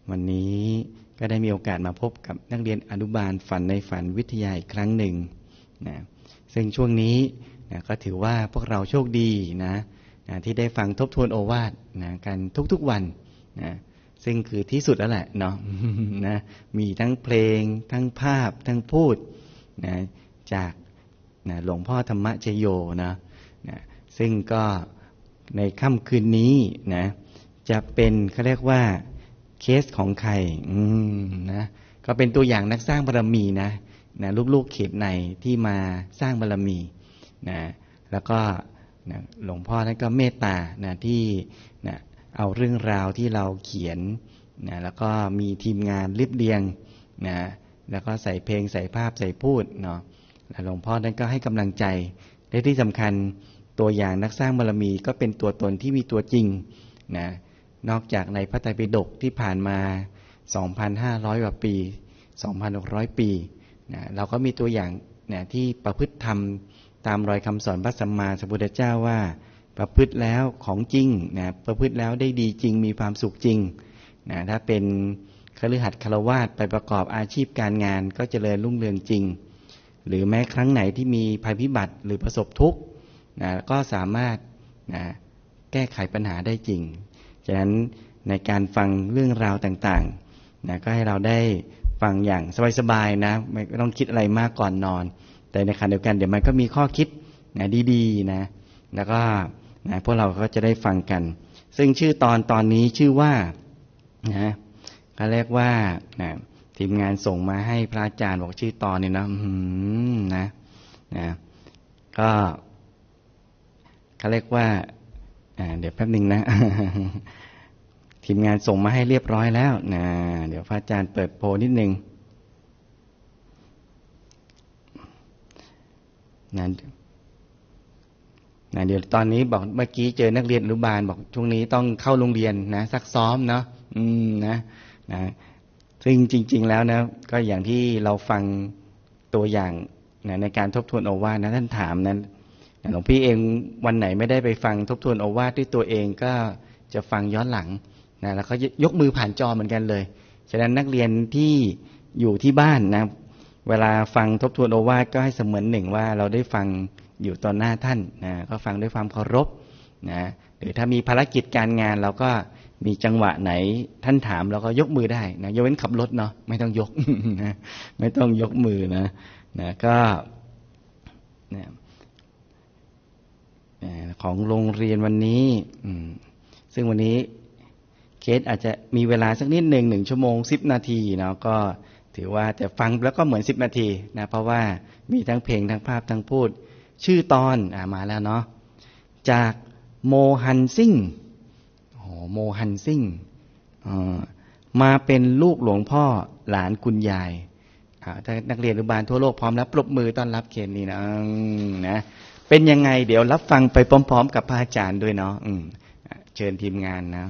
วันนี้ก็ได้มีโอกาสมาพบกับนักเรียนอนุบาลฝันในฝันวิทยาอีกครั้งหนึ่งนะซึ่งช่วงนี้นะก็ถือว่าพวกเราโชคดีนะที่ได้ฟังทบทวนโอวาทนะกันทุกๆวันนะซึ่งคือที่สุดแล้วแหละเนาะ นะมีทั้งเพลงทั้งภาพทั้งพูดนะจากนะหลวงพ่อธรรมชโยนะซึ่งก็ในค่ำคืนนี้นะจะเป็นเขาเรียกว่าเคสของใครนะก็เป็นตัวอย่างนักสร้างบารมีนะลูกๆเขตในที่มาสร้างบารมีนะแล้วก็นะหลวงพ่อท่านก็เมตตานะที่นะเอาเรื่องราวที่เราเขียนนะแล้วก็มีทีมงานเรียบเรียงนะแล้วก็ใส่เพลงใส่ภาพใส่พูดเนาะหลวงพ่อท่านก็ให้กำลังใจและที่สำคัญตัวอย่างนักสร้างบารมีก็เป็นตัวตนที่มีตัวจริงนะนอกจากในพระไตรปิฎกที่ผ่านมา 2,500 กว่าปี 2,600 ปีนะเราก็มีตัวอย่างนะที่ประพฤติธรรมตามรอยคำสอนพระสัมมาสัมพุทธเจ้าว่าประพฤติแล้วของจริงนะประพฤติแล้วได้ดีจริงมีความสุขจริงนะถ้าเป็นคฤหัสถ์ฆราวาสไปประกอบอาชีพการงานก็เจริญรุ่งเรืองจริงหรือแม้ครั้งไหนที่มีภัยพิบัติหรือประสบทุกข์นะก็สามารถนะแก้ไขปัญหาได้จริงฉะนั้นในการฟังเรื่องราวต่างๆนะก็ให้เราได้ฟังอย่างสบายๆนะไม่ต้องคิดอะไรมากก่อนนอนแต่ในขณะเดียวกันเดี๋ยวมันก็มีข้อคิดนะดีๆนะแล้วก็นะพวกเราก็จะได้ฟังกันซึ่งชื่อตอนนี้ชื่อว่านะเขาเรียกว่านะทีมงานส่งมาให้พระอาจารย์บอกชื่อตอนนี้นะนะก็เขาเรียกว่าเดี๋ยวแป๊บนึงนะ ทีมงานส่งมาให้เรียบร้อยแล้วนะเดี๋ยวพระอาจารย์เปิดโพลนิดนึงนะเดี๋ยวตอนนี้บอกเมื่อกี้เจอนักเรียนอนุบาลบอกช่วงนี้ต้องเข้าโรงเรียนนะซักซ้อมเนาะนะซึ่งจริงๆแล้วนะก็อย่างที่เราฟังตัวอย่างนะในการทบทวนโอวาทนะท่านถามนั้นหลวงพี่เองวันไหนไม่ได้ไปฟังทบทวนโอวาทด้วยตัวเองก็จะฟังย้อนหลังนะแล้วก็ยกมือผ่านจอเหมือนกันเลยฉะนั้นนักเรียนที่อยู่ที่บ้านนะเวลาฟังทบทวนโอวาทก็ให้เสมือนหนึ่งว่าเราได้ฟังอยู่ต่อหน้าท่านนะก็ฟังด้วยความเคารพนะหรือถ้ามีภารกิจการงานเราก็มีจังหวะไหนท่านถามเราก็ยกมือได้นะยกเว้นขับรถเนาะไม่ต้องยก นะไม่ต้องยกมือนะก็นะของโรงเรียนวันนี้ซึ่งวันนี้เคสอาจจะมีเวลาสักนิด1 ชั่วโมง10 นาทีเนาะก็ถือว่าแต่ฟังแล้วก็เหมือน10 นาทีนะเพราะว่ามีทั้งเพลงทั้งภาพทั้งพูดชื่อตอนมาแล้วเนาะจากโมฮันซิ่งโมฮันซิ่งมาเป็นลูกหลวงพ่อหลานคุณยายถ้านักเรียนอนุบาลทั่วโลกพร้อมแล้วปรบมือต้อนรับเคนนี้นะเป็นยังไงเดี๋ยวรับฟังไปพร้อมๆกับพระอาจารย์ด้วยเนาะเชิญทีมงานนะ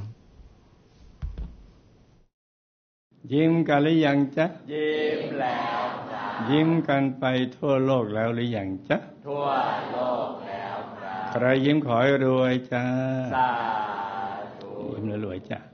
ยิ้มกันหรือยังจ๊ะยิ้มแล้วจ้ะยิ้มกันไปทั่วโลกแล้วหรือยังจ๊ะทั่วโลกแล้วครับใครยิ้มขอให้รวยจ้าสาธุยิ้มแล้วรวยจ้ะ